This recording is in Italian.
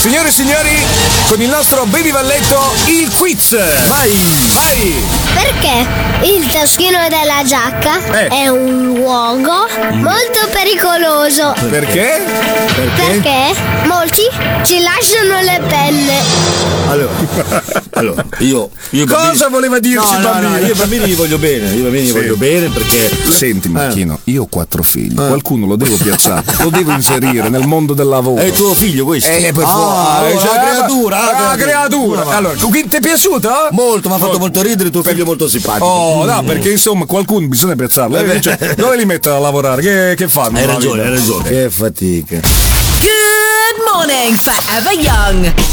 Signore e signori, con il nostro baby valletto, il quiz. Vai. Perché il taschino della giacca è un luogo molto pericoloso? Perché? Perché molti ci lasciano le penne. Allora, io Cosa voleva dirci il bambino? io i bambini gli voglio bene, voglio bene perché. Senti Marchino, io ho 4 figli, qualcuno lo devo piazzare, lo devo inserire nel mondo del lavoro. È tuo figlio questo? Per favore, la creatura. Allora, ti è piaciuto? Molto, mi ha fatto molto ridere, tuo figlio è molto simpatico. Oh, no, perché insomma qualcuno bisogna piazzarlo. Cioè, dove li mettono a lavorare? Che fanno? Hai ragione. Che fatica. Good morning, Forever Young.